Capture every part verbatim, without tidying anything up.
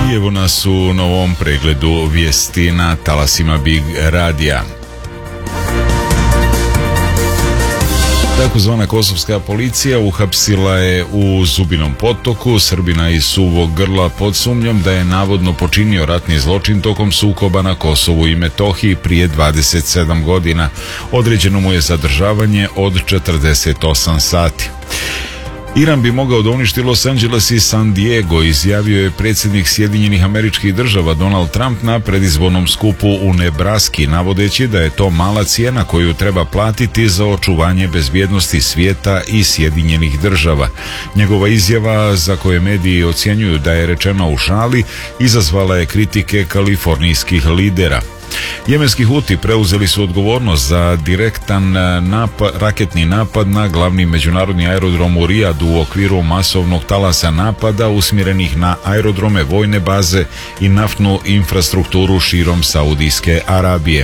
I evo nas u novom pregledu vijesti na talasima Big Radija. Takozvana kosovska policija uhapsila je u Zubinom Potoku Srbina iz Suvog Grla pod sumnjom da je navodno počinio ratni zločin tokom sukoba na Kosovu i Metohiji prije dvadeset sedam godina. Određeno mu je zadržavanje od četrdeset osam sati. Iran bi mogao da uništi Los Angeles i San Diego, izjavio je predsjednik Sjedinjenih Američkih Država Donald Trump na predizbornom skupu u Nebraski, navodeći da je to mala cijena koju treba platiti za očuvanje bezbjednosti svijeta i Sjedinjenih Država. Njegova izjava, za koje mediji ocjenjuju da je rečena u šali, izazvala je kritike kalifornijskih lidera. Jemenski Huti preuzeli su odgovornost za direktan napad, raketni napad na glavni međunarodni aerodrom u Rijadu u okviru masovnog talasa napada usmjerenih na aerodrome, vojne baze i naftnu infrastrukturu širom Saudijske Arabije.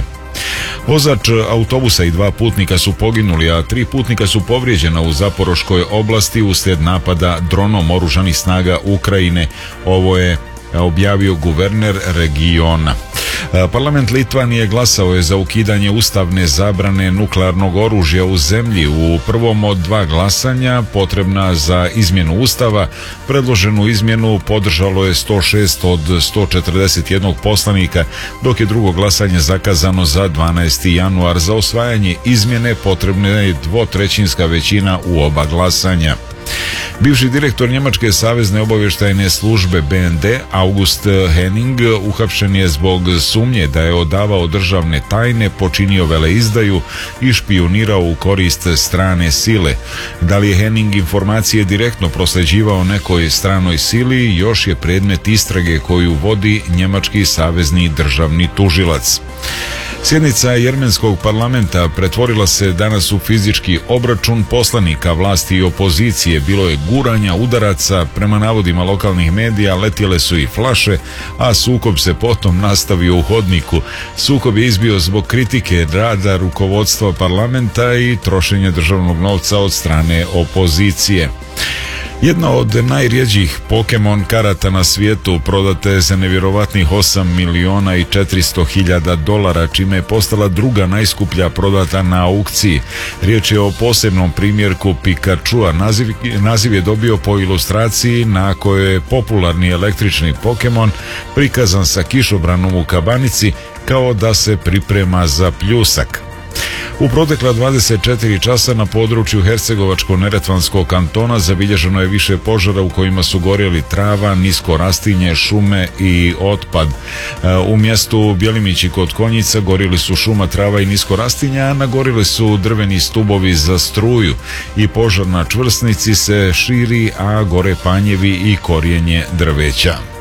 Vozač autobusa i dva putnika su poginuli, a tri putnika su povrijeđena u Zaporoškoj oblasti uslijed napada dronom oružanih snaga Ukrajine. Ovo je objavio guverner regiona. Parlament Litvanije glasao je za ukidanje ustavne zabrane nuklearnog oružja u zemlji. U prvom od dva glasanja potrebna za izmjenu ustava, predloženu izmjenu podržalo je sto šest od sto četrdeset jedan poslanika, dok je drugo glasanje zakazano za dvanaesti januar. Za usvajanje izmjene potrebna je dvotrećinska većina u oba glasanja. Bivši direktor Njemačke savezne obavještajne službe B N D August Henning uhapšen je zbog sumnje da je odavao državne tajne, počinio veleizdaju i špijunirao u korist strane sile. Da li je Henning informacije direktno prosljeđivao nekoj stranoj sili još je predmet istrage koju vodi njemački savezni državni tužilac. Sjednica Jermenskog parlamenta pretvorila se danas u fizički obračun poslanika vlasti i opozicije. Bilo je guranja, udaraca, prema navodima lokalnih medija letjele su i flaše, a sukob se potom nastavio u hodniku. Sukob je izbio zbog kritike rada rukovodstva parlamenta i trošenja državnog novca od strane opozicije. Jedna od najrjeđih Pokemon karata na svijetu prodata je za nevjerovatnih osam milijuna i četiristo hiljada dolara, čime je postala druga najskuplja prodata na aukciji. Riječ je o posebnom primjerku Pikachua. Naziv, naziv je dobio po ilustraciji na kojoj je popularni električni Pokemon prikazan sa kišobranom u kabanici kao da se priprema za pljusak. U protekla dvadeset četiri časa na području Hercegovačko-neretvanskog kantona zabilježeno je više požara u kojima su gorjeli trava, nisko rastinje, šume i otpad. U mjestu Bjelimići kod Konjica gorjeli su šuma, trava i nisko rastinje, a nagorjeli su drveni stubovi za struju i požar na čvrsnici se širi, a gore panjevi i korijenje drveća.